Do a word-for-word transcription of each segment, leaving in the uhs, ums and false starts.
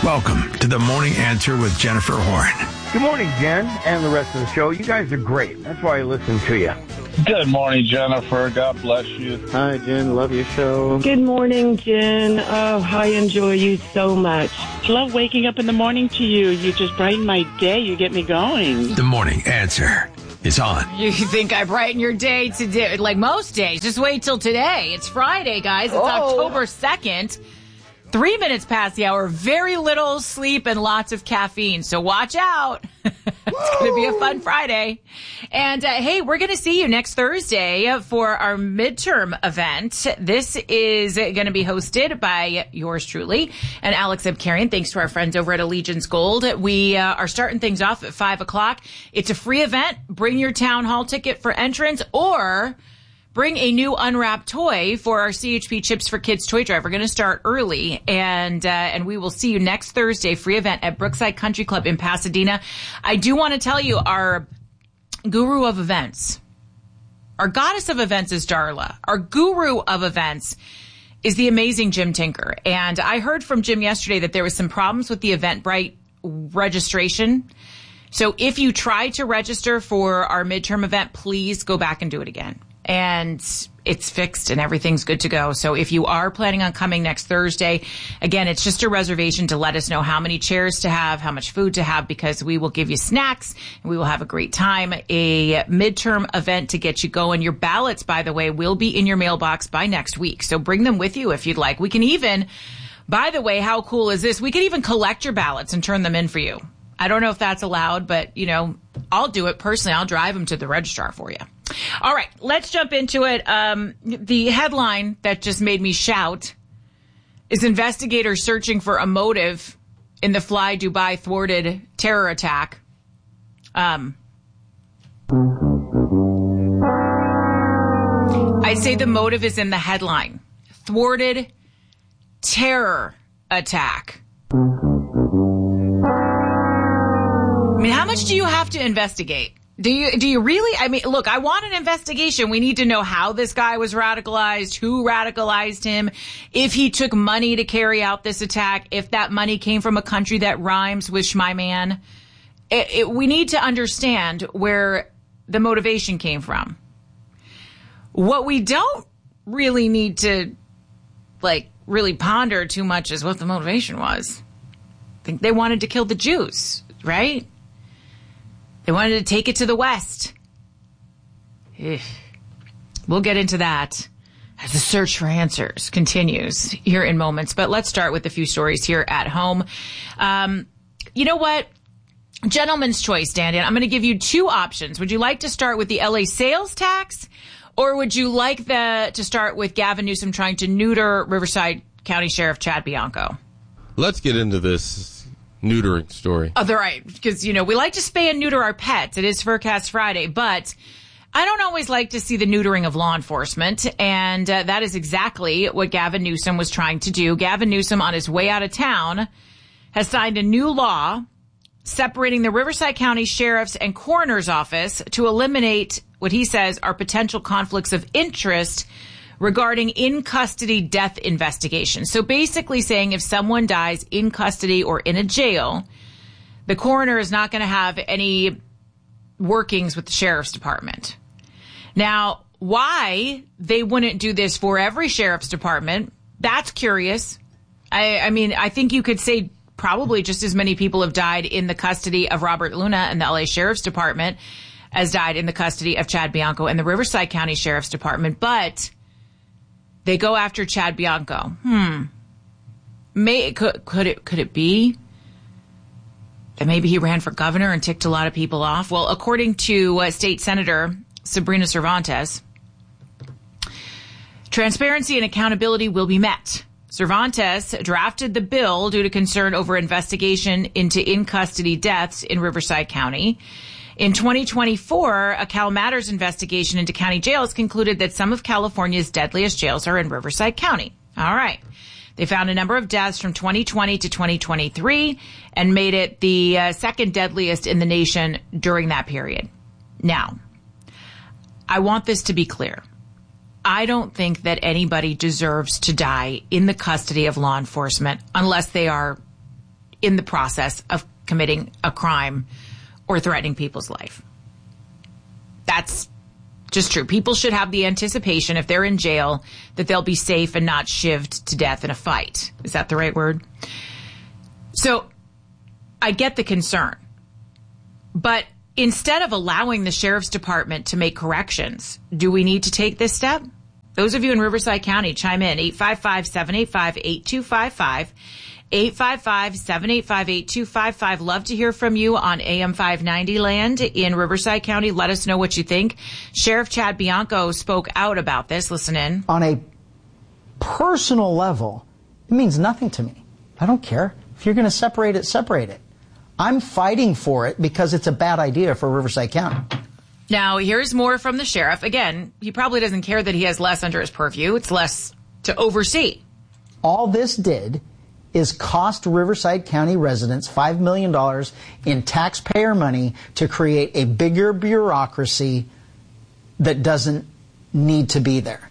Welcome to the Morning Answer with Jennifer Horn. Good morning, Jen, and the rest of the show. You guys are great. That's why I listen to you. Good morning, Jennifer. God bless you. Hi, Jen. Love your show. Good morning, Jen. Oh, I enjoy you so much. Love waking up in the morning to you. You just brighten my day. You get me going. The Morning Answer is on. You think I brighten your day today? Like most days. Just wait till today. It's Friday, guys. It's oh. October second. Three minutes past the hour. Very little sleep and lots of caffeine. So watch out. It's going to be a fun Friday. And, uh, hey, we're going to see you next Thursday for our midterm event. This is going to be hosted by yours truly and Alex Abkarian. Thanks to our friends over at Allegiance Gold. We uh, are starting things off at five o'clock. It's a free event. Bring your town hall ticket for entrance or bring a new unwrapped toy for our C H P Chips for Kids toy drive. We're going to start early, and uh, and we will see you next Thursday, free event at Brookside Country Club in Pasadena. I do want to tell you, our guru of events, our goddess of events is Darla. Our guru of events is the amazing Jim Tinker. And I heard from Jim yesterday that there was some problems with the Eventbrite registration. So if you try to register for our midterm event, please go back and do it again. And it's fixed and everything's good to go. So if you are planning on coming next Thursday, again, it's just a reservation to let us know how many chairs to have, how much food to have, because we will give you snacks and we will have a great time. A midterm event to get you going. Your ballots, by the way, will be in your mailbox by next week. So bring them with you if you'd like. We can even, by the way, how cool is this? We can even collect your ballots and turn them in for you. I don't know if that's allowed, but, you know, I'll do it personally. I'll drive them to the registrar for you. All right, let's jump into it. Um, the headline that just made me shout is investigators searching for a motive in the Fly Dubai thwarted terror attack. Um, I'd say the motive is in the headline. Thwarted terror attack. I mean, how much do you have to investigate? Do you, do you really? I mean, look, I want an investigation. We need to know how this guy was radicalized, who radicalized him, if he took money to carry out this attack, if that money came from a country that rhymes with Shmy Man. It, it, we need to understand where the motivation came from. What we don't really need to, like, really ponder too much is what the motivation was. I think they wanted to kill the Jews, right? They wanted to take it to the West. We'll get into that as the search for answers continues here in moments. But let's start with a few stories here at home. Um, you know what? Gentleman's choice, Dan. I'm going to give you two options. Would you like to start with the L A sales tax, or would you like the to start with Gavin Newsom trying to neuter Riverside County Sheriff Chad Bianco? Let's get into this neutering story. Oh, they're right. Because, you know, we like to spay and neuter our pets. It is Furcast Friday, but I don't always like to see the neutering of law enforcement. And uh, that is exactly what Gavin Newsom was trying to do. Gavin Newsom, on his way out of town, has signed a new law separating the Riverside County Sheriff's and Coroner's Office to eliminate what he says are potential conflicts of interest regarding in-custody death investigations. So basically saying if someone dies in custody or in a jail, the coroner is not going to have any workings with the sheriff's department. Now, why they wouldn't do this for every sheriff's department, that's curious. I, I mean, I think you could say probably just as many people have died in the custody of Robert Luna and the L A Sheriff's Department as died in the custody of Chad Bianco and the Riverside County Sheriff's Department, but they go after Chad Bianco. Hmm. May, could, could it, could it be that maybe he ran for governor and ticked a lot of people off? Well, according to uh, State Senator Sabrina Cervantes, transparency and accountability will be met. Cervantes drafted the bill due to concern over investigation into in-custody deaths in Riverside County. In twenty twenty-four, a Cal Matters investigation into county jails concluded that some of California's deadliest jails are in Riverside County. All right. They found a number of deaths from twenty twenty to twenty twenty-three and made it the uh, second deadliest in the nation during that period. Now, I want this to be clear. I don't think that anybody deserves to die in the custody of law enforcement unless they are in the process of committing a crime or threatening people's life. That's just true. People should have the anticipation if they're in jail that they'll be safe and not shivved to death in a fight. Is that the right word? So I get the concern, but instead of allowing the sheriff's department to make corrections, do we need to take this step? Those of you in Riverside County, chime in. eight five five, seven eight five, eight two five five. eight five five, seven eight five, eight two five five. Love to hear from you on A M five ninety land in Riverside County. Let us know what you think. Sheriff Chad Bianco spoke out about this. Listen in. On a personal level, it means nothing to me. I don't care. If you're going to separate it, separate it. I'm fighting for it because it's a bad idea for Riverside County. Now, here's more from the sheriff. Again, he probably doesn't care that he has less under his purview. It's less to oversee. All this did is cost Riverside County residents five million dollars in taxpayer money to create a bigger bureaucracy that doesn't need to be there.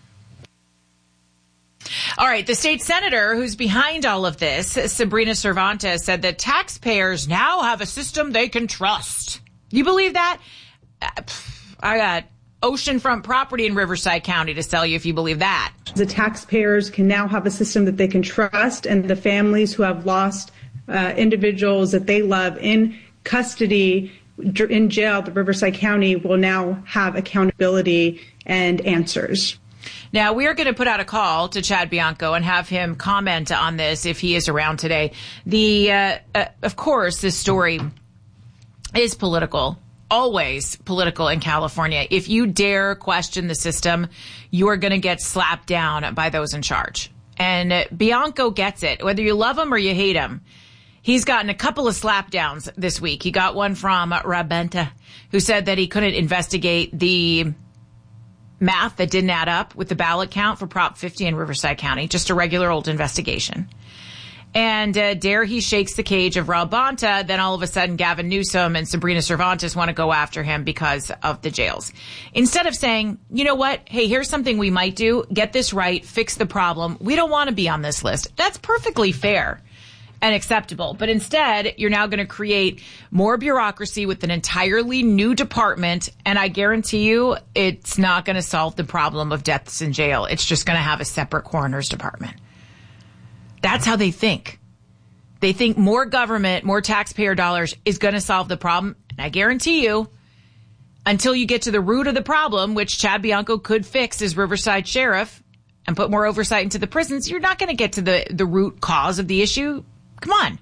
All right, the state senator who's behind all of this, Sabrina Cervantes, said that taxpayers now have a system they can trust. You believe that? I got oceanfront property in Riverside County to sell you if you believe that. The taxpayers can now have a system that they can trust, and the families who have lost uh, individuals that they love in custody, in jail, the Riverside County will now have accountability and answers. Now, we are going to put out a call to Chad Bianco and have him comment on this if he is around today. The, uh, uh, of course, this story is political. Always political in California. If you dare question the system, you are going to get slapped down by those in charge. And Bianco gets it. Whether you love him or you hate him, he's gotten a couple of slapdowns this week. He got one from Rabenta, who said that he couldn't investigate the math that didn't add up with the ballot count for Prop fifty in Riverside County. Just a regular old investigation. And uh, dare he shakes the cage of Rob Bonta, then all of a sudden Gavin Newsom and Sabrina Cervantes want to go after him because of the jails. Instead of saying, you know what, hey, here's something we might do, get this right, fix the problem. We don't want to be on this list. That's perfectly fair and acceptable. But instead, you're now going to create more bureaucracy with an entirely new department. And I guarantee you, it's not going to solve the problem of deaths in jail. It's just going to have a separate coroner's department. That's how they think. They think more government, more taxpayer dollars is going to solve the problem. And I guarantee you, until you get to the root of the problem, which Chad Bianco could fix as Riverside Sheriff and put more oversight into the prisons, you're not going to get to the, the root cause of the issue. Come on.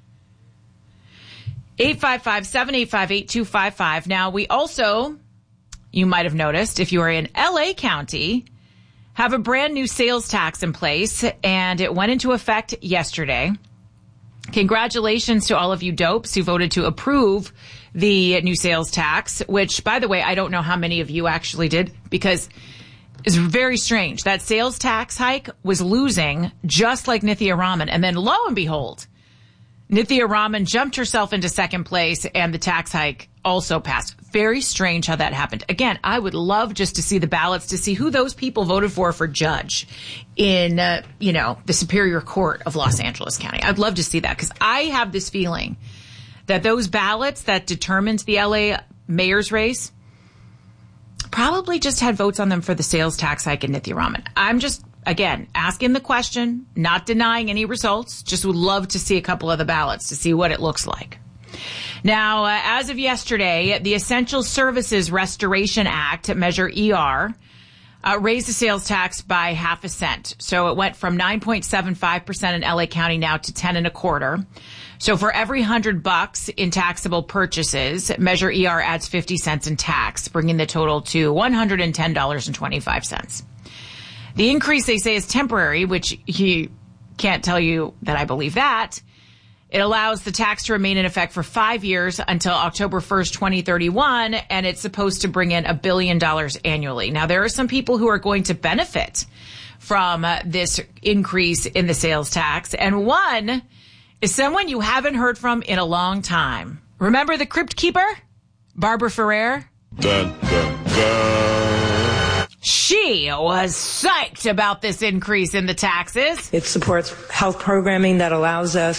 eight five five, seven eight five, eight two five five. Now, we also, you might have noticed, if you are in L A County, have a brand new sales tax in place, and it went into effect yesterday. Congratulations to all of you dopes who voted to approve the new sales tax, which, by the way, I don't know how many of you actually did, because it's very strange. That sales tax hike was losing just like Nithya Raman, and then lo and behold, Nithya Raman jumped herself into second place, and the tax hike also passed. Very strange how that happened. Again, I would love just to see the ballots to see who those people voted for for judge in, uh, you know, the Superior Court of Los Angeles County. I'd love to see that, because I have this feeling that those ballots that determined the L A mayor's race probably just had votes on them for the sales tax hike in Nithya Raman. I'm just, again, asking the question, not denying any results. Just would love to see a couple of the ballots to see what it looks like. Now, uh, as of yesterday, the Essential Services Restoration Act, Measure E R, uh, raised the sales tax by half a cent. So it went from nine point seven five percent in L A County now to ten and a quarter. So for every hundred bucks in taxable purchases, Measure E R adds fifty cents in tax, bringing the total to one hundred ten dollars and twenty-five cents. The increase, they say, is temporary, which he can't tell you that I believe that. It allows the tax to remain in effect for five years until October first, twenty thirty-one, and it's supposed to bring in a billion dollars annually. Now, there are some people who are going to benefit from uh, this increase in the sales tax, and one is someone you haven't heard from in a long time. Remember the Crypt Keeper? Barbara Ferrer? Dun, dun, dun. She was psyched about this increase in the taxes. It supports health programming that allows us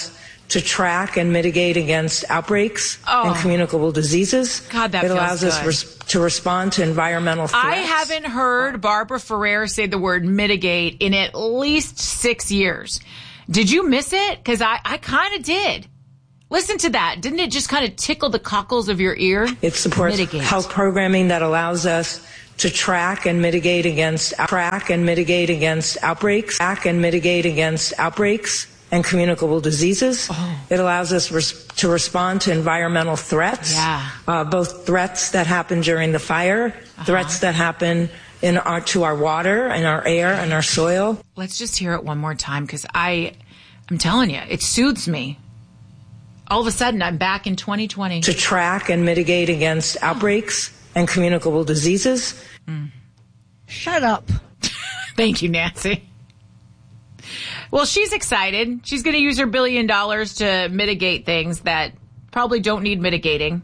to track and mitigate against outbreaks Oh. and communicable diseases. God, that it feels allows us good. res- to respond to environmental threats. I haven't heard Barbara Ferrer say the word mitigate in at least six years. Did you miss it? Because I, I kind of did. Listen to that. Didn't it just kind of tickle the cockles of your ear? It supports Mitigate. health programming that allows us to track and mitigate against track and mitigate against outbreaks, track and mitigate against outbreaks and communicable diseases. Oh. It allows us res- to respond to environmental threats, Yeah. uh, both threats that happen during the fire, Uh-huh. threats that happen in our to our water and our air and our soil. Let's just hear it one more time because I, I'm telling you, it soothes me. All of a sudden, I'm back in twenty twenty. To track and mitigate against outbreaks and communicable diseases. Shut up. Thank you, Nancy. Well, she's excited. She's going to use her billion dollars to mitigate things that probably don't need mitigating.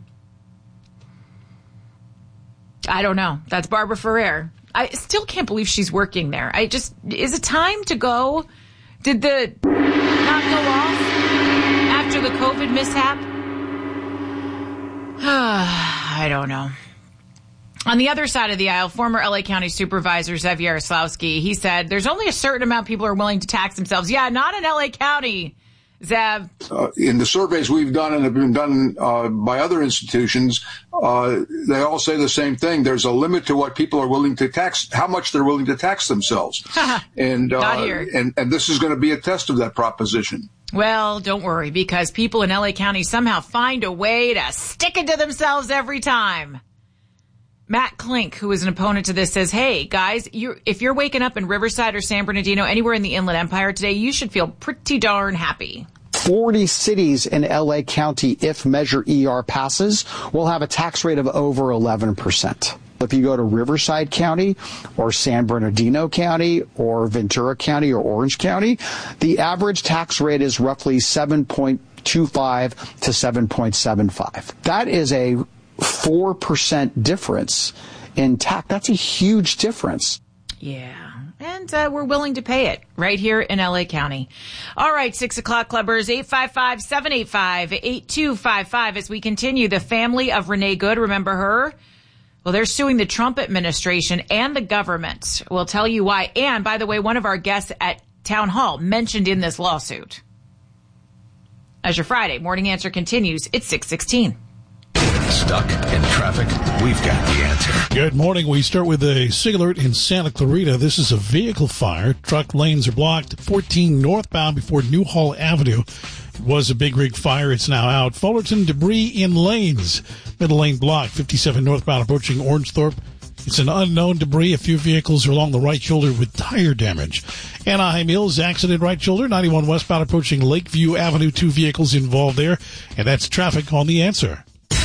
I don't know. That's Barbara Ferrer. I still can't believe she's working there. I just, is it time to go? Did the not go off after the COVID mishap? I don't know. On the other side of the aisle, former L A County Supervisor Zev Yaroslavsky, he said there's only a certain amount people are willing to tax themselves. Yeah, not in L A County, Zev. Uh, in the surveys we've done and have been done uh, by other institutions, uh, they all say the same thing. There's a limit to what people are willing to tax, how much they're willing to tax themselves. and, uh, Not here. and and this is going to be a test of that proposition. Well, don't worry, because people in L A County somehow find a way to stick it to themselves every time. Matt Klink, who is an opponent to this, says, hey, guys, you're, if you're waking up in Riverside or San Bernardino, anywhere in the Inland Empire today, you should feel pretty darn happy. forty cities in L A County, if Measure E R passes, will have a tax rate of over eleven percent. If you go to Riverside County or San Bernardino County or Ventura County or Orange County, the average tax rate is roughly seven point two five to seven point seven five. That is a four percent difference in tax. That's a huge difference. Yeah. And uh, we're willing to pay it right here in L A County. All right, six o'clock clubbers, eight five five, seven eight five, eight two five five. As we continue, the family of Renee Good, remember her? Well, they're suing the Trump administration and the government. We'll tell you why. And by the way, one of our guests at Town Hall mentioned in this lawsuit. As your Friday morning answer continues, it's six sixteen. Stuck in traffic? We've got the answer. Good morning. We start with a SIG alert in Santa Clarita. This is a vehicle fire. Truck lanes are blocked. fourteen northbound before Newhall Avenue. It was a big rig fire. It's now out. Fullerton debris in lanes. Middle lane blocked. fifty-seven northbound approaching Orangethorpe. It's an unknown debris. A few vehicles are along the right shoulder with tire damage. Anaheim Hills, accident right shoulder. ninety-one westbound approaching Lakeview Avenue. Two vehicles involved there. And that's traffic on The Answer.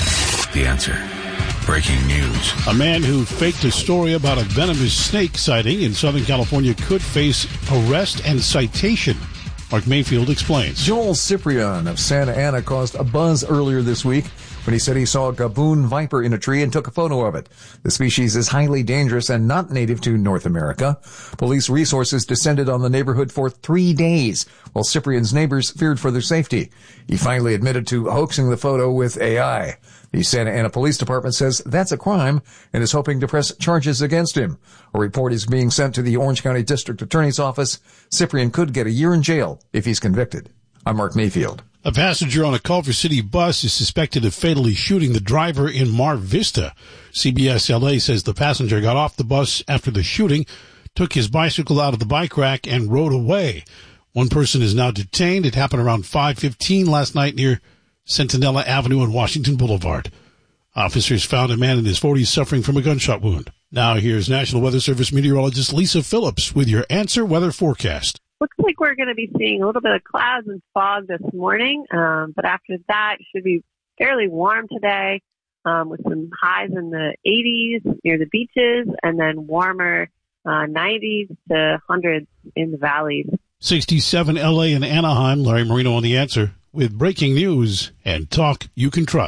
The Answer. Breaking news. A man who faked a story about a venomous snake sighting in Southern California could face arrest and citation. Mark Mayfield explains. Joel Ciprian of Santa Ana caused a buzz earlier this week when he said he saw a gaboon viper in a tree and took a photo of it. The species is highly dangerous and not native to North America. Police resources descended on the neighborhood for three days, while Ciprian's neighbors feared for their safety. He finally admitted to hoaxing the photo with A I. The Santa Ana Police Department says that's a crime and is hoping to press charges against him. A report is being sent to the Orange County District Attorney's Office. Ciprian could get a year in jail if he's convicted. I'm Mark Mayfield. A passenger on a Culver City bus is suspected of fatally shooting the driver in Mar Vista. C B S L A says the passenger got off the bus after the shooting, took his bicycle out of the bike rack, and rode away. One person is now detained. It happened around five fifteen last night near Centinela Avenue and Washington Boulevard. Officers found a man in his forties suffering from a gunshot wound. Now here's National Weather Service meteorologist Lisa Phillips with your Answer Weather forecast. Looks like we're going to be seeing a little bit of clouds and fog this morning, um, but after that, it should be fairly warm today um, with some highs in the eighties near the beaches and then warmer uh, nineties to hundreds in the valleys. sixty-seven L A and Anaheim. Larry Marino on The Answer with breaking news and talk you can trust.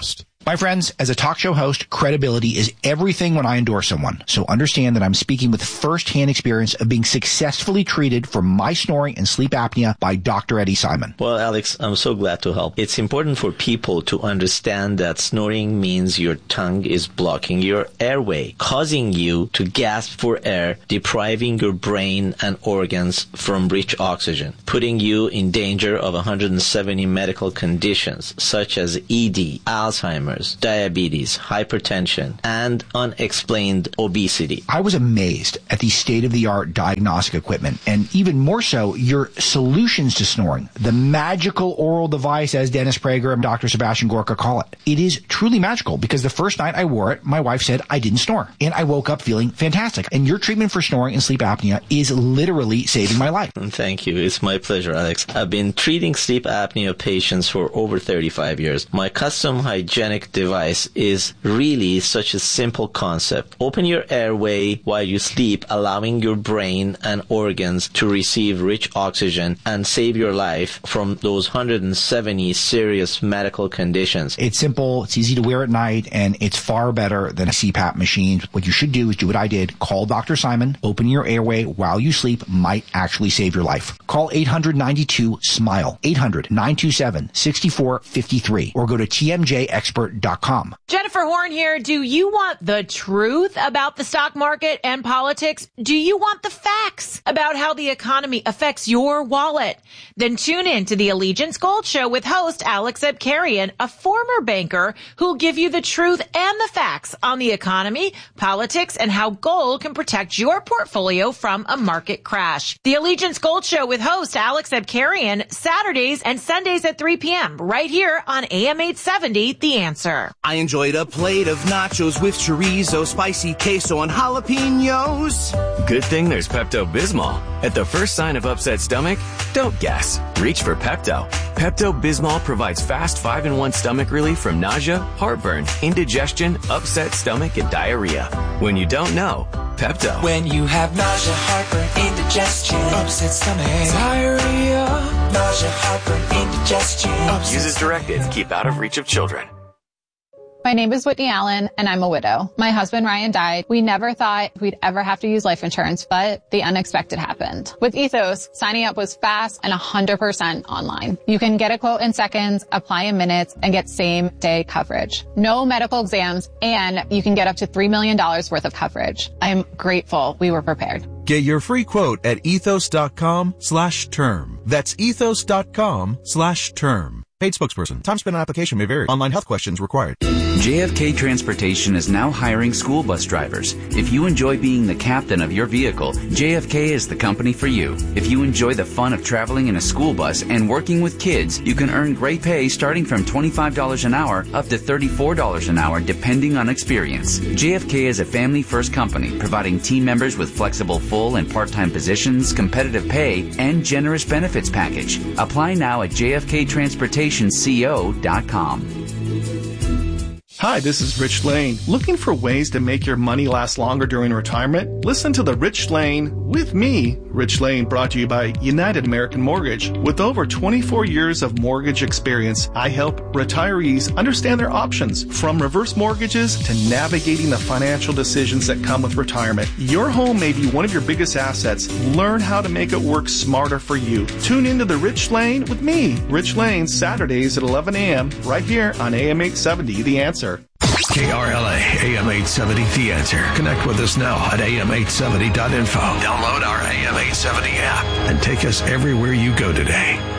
My friends, as a talk show host, credibility is everything when I endorse someone. So understand that I'm speaking with firsthand experience of being successfully treated for my snoring and sleep apnea by Doctor Eddie Simon. Well, Alex, I'm so glad to help. It's important for people to understand that snoring means your tongue is blocking your airway, causing you to gasp for air, depriving your brain and organs from rich oxygen, putting you in danger of one hundred seventy medical conditions such as E D, Alzheimer's, diabetes, hypertension, and unexplained obesity. I was amazed at the state-of-the-art diagnostic equipment, and even more so, your solutions to snoring. The magical oral device, as Dennis Prager and Doctor Sebastian Gorka call it. It is truly magical because the first night I wore it, my wife said I didn't snore, and I woke up feeling fantastic. And your treatment for snoring and sleep apnea is literally saving my life. Thank you. It's my pleasure, Alex. I've been treating sleep apnea patients for over thirty-five years. My custom hygienic device is really such a simple concept. Open your airway while you sleep, allowing your brain and organs to receive rich oxygen and save your life from those one hundred seventy serious medical conditions. It's simple, it's easy to wear at night, and it's far better than a C PAP machine. What you should do is do what I did. Call Doctor Simon. Opening your airway while you sleep might actually save your life. Call eight hundred ninety-two SMILE, eight hundred nine two seven six four five three, or go to T M J expert dot com. Jennifer Horn here. Do you want the truth about the stock market and politics? Do you want the facts about how the economy affects your wallet? Then tune in to the Allegiance Gold Show with host Alex Abkarian, a former banker who'll give you the truth and the facts on the economy, politics, and how gold can protect your portfolio from a market crash. The Allegiance Gold Show with host Alex Abkarian, Saturdays and Sundays at three p.m. right here on A M eight seventy, The Answer. I enjoyed a plate of nachos with chorizo, spicy queso, and jalapenos. Good thing there's Pepto-Bismol. At the first sign of upset stomach, don't guess. Reach for Pepto. Pepto-Bismol provides fast five in one stomach relief from nausea, heartburn, indigestion, upset stomach, and diarrhea. When you don't know, Pepto. When you have nausea, heartburn, indigestion, upset stomach, diarrhea, nausea, heartburn, indigestion. Use as directed. Keep out of reach of children. My name is Whitney Allen, and I'm a widow. My husband, Ryan, died. We never thought we'd ever have to use life insurance, but the unexpected happened. With Ethos, signing up was fast and one hundred percent online. You can get a quote in seconds, apply in minutes, and get same-day coverage. No medical exams, and you can get up to three million dollars worth of coverage. I'm grateful we were prepared. Get your free quote at ethos.com slash term. That's ethos.com slash term. Paid spokesperson. Time spent on application may vary. Online health questions required. J F K Transportation is now hiring school bus drivers. If you enjoy being the captain of your vehicle, J F K is the company for you. If you enjoy the fun of traveling in a school bus and working with kids, you can earn great pay starting from twenty-five dollars an hour up to thirty-four dollars an hour depending on experience. J F K is a family-first company providing team members with flexible full and part-time positions, competitive pay, and generous benefits package. Apply now at j f k transportation co dot com. Hi, this is Rich Lane. Looking for ways to make your money last longer during retirement? Listen to The Rich Lane with me, Rich Lane, brought to you by United American Mortgage. With over twenty-four years of mortgage experience, I help retirees understand their options, from reverse mortgages to navigating the financial decisions that come with retirement. Your home may be one of your biggest assets. Learn how to make it work smarter for you. Tune into The Rich Lane with me, Rich Lane, Saturdays at eleven a.m. right here on A M eight seventy, The Answer. K R L A, A M eight seventy, The Answer. Connect with us now at A M eight seventy dot info. Download our A M eight seventy app and take us everywhere you go today.